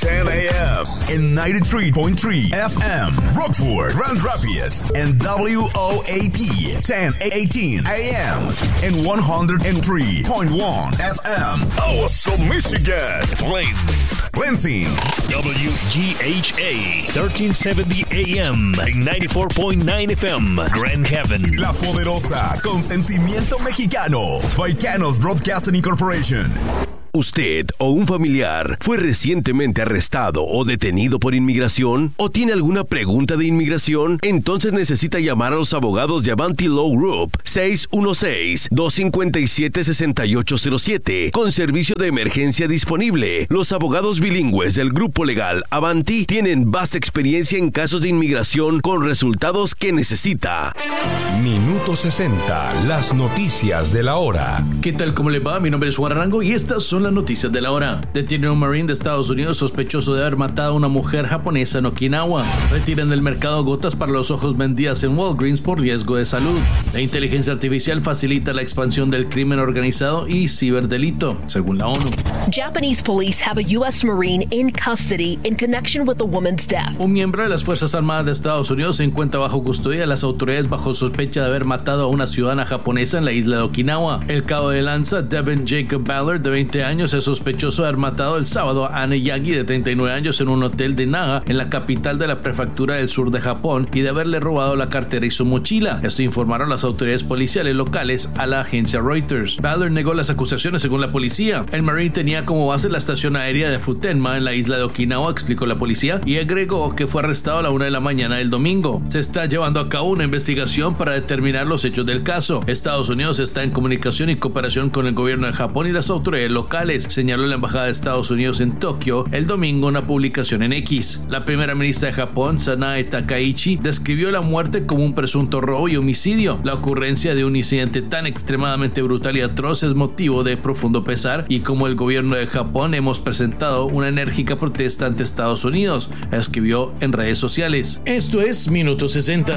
10 a.m. in 93.3 FM, Rockford, Grand Rapids, and WOAP 1018 a.m. and 103.1 FM, also Michigan, Flint, Lansing, WGHA 1370 AM and 94.9 FM, Grand Haven. La Poderosa, con sentimiento mexicano, by Canos Broadcasting Incorporation. ¿Usted o un familiar fue recientemente arrestado o detenido por inmigración? ¿O tiene alguna pregunta de inmigración? Entonces necesita llamar a los abogados de Avanti Law Group 616-257-6807 con servicio de emergencia disponible. Los abogados bilingües del grupo legal Avanti tienen vasta experiencia en casos de inmigración con resultados que necesita. Minuto 60, las noticias de la hora. ¿Qué tal? ¿Cómo le va? Mi nombre es Juan Arango y estas son las noticias de la hora. Detienen a un marine de Estados Unidos sospechoso de haber matado a una mujer japonesa en Okinawa. Retiran del mercado gotas para los ojos vendidas en Walgreens por riesgo de salud. La inteligencia artificial facilita la expansión del crimen organizado y ciberdelito, según la ONU. Japanese police have a U.S. Marine in custody in connection with the woman's death. Un miembro de las Fuerzas Armadas de Estados Unidos se encuentra bajo custodia de las autoridades bajo sospecha de haber matado a una ciudadana japonesa en la isla de Okinawa. El cabo de lanza Devin Jacob Ballard, de 20 años, es sospechoso de haber matado el sábado a Anne Yagi, de 39 años, en un hotel de Naga, en la capital de la prefectura del sur de Japón, y de haberle robado la cartera y su mochila. Esto informaron las autoridades policiales locales a la agencia Reuters. Ballard negó las acusaciones según la policía. El Marine tenía como base la estación aérea de Futenma en la isla de Okinawa, explicó la policía, y agregó que fue arrestado a la 1 de la mañana del domingo. Se está llevando a cabo una investigación para determinar los hechos del caso. Estados Unidos está en comunicación y cooperación con el gobierno de Japón y las autoridades locales, señaló la embajada de Estados Unidos en Tokio el domingo en una publicación en X. La primera ministra de Japón, Sanae Takaichi, describió la muerte como un presunto robo y homicidio. La ocurrencia de un incidente tan extremadamente brutal y atroz es motivo de profundo pesar, y como el gobierno de Japón hemos presentado una enérgica protesta ante Estados Unidos, escribió en redes sociales. Esto es Minuto 60.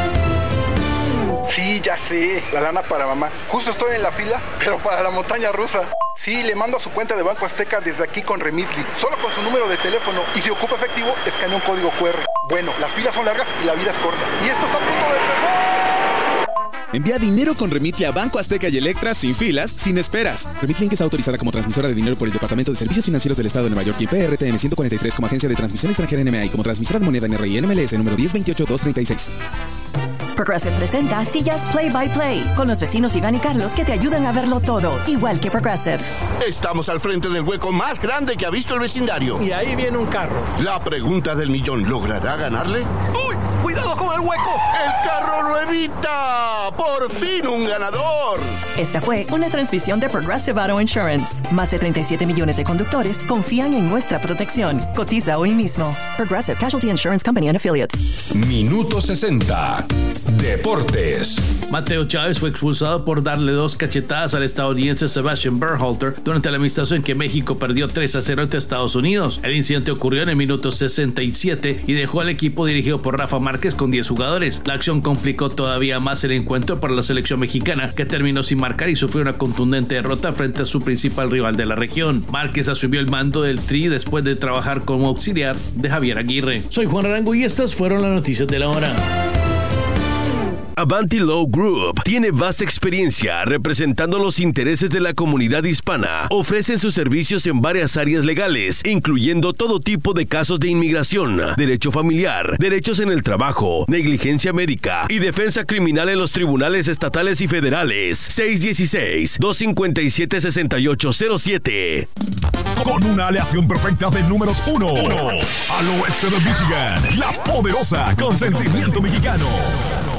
Sí, ya sé, la lana para mamá. Justo estoy en la fila, pero para la montaña rusa. Sí, le mando a su cuenta de Banco Azteca desde aquí con Remitly, solo con su número de teléfono, y si ocupa efectivo, escanea un código QR. Bueno, las filas son largas y la vida es corta. Y esto está a punto de empezar. Envía dinero con Remitly a Banco Azteca y Electra sin filas, sin esperas. Remitly es autorizada como transmisora de dinero por el Departamento de Servicios Financieros del Estado de Nueva York y PRTN 143 como agencia de transmisión extranjera NMA y como transmisora de moneda NRI NMLS número 1028-236. Progressive presenta Sillas Play by Play con los vecinos Iván y Carlos que te ayudan a verlo todo, igual que Progressive. Estamos al frente del hueco más grande que ha visto el vecindario. Y ahí viene un carro. La pregunta del millón, ¿logrará ganarle? ¡Uy! ¡Cuidado con el hueco! ¡El carro lo evita! ¡Por fin un ganador! Esta fue una transmisión de Progressive Auto Insurance. Más de 37 millones de conductores confían en nuestra protección. Cotiza hoy mismo. Progressive Casualty Insurance Company and Affiliates. Minuto 60. Deportes. Mateo Chávez fue expulsado por darle 2 cachetadas al estadounidense Sebastian Berhalter durante el amistoso en que México perdió 3-0 ante Estados Unidos. El incidente ocurrió en el minuto 67 y dejó al equipo dirigido por Rafa Márquez con 10 jugadores. La acción complicó todavía más el encuentro para la selección mexicana, que terminó sin marcar y sufrió una contundente derrota frente a su principal rival de la región. Márquez asumió el mando del Tri después de trabajar como auxiliar de Javier Aguirre. Soy Juan Arango y estas fueron las noticias de la hora. Avanti Law Group tiene vasta experiencia representando los intereses de la comunidad hispana. Ofrecen sus servicios en varias áreas legales, incluyendo todo tipo de casos de inmigración, derecho familiar, derechos en el trabajo, negligencia médica y defensa criminal en los tribunales estatales y federales. 616-257-6807. Con una aleación perfecta de números 1 al oeste de Michigan, La Poderosa, con sentimiento mexicano.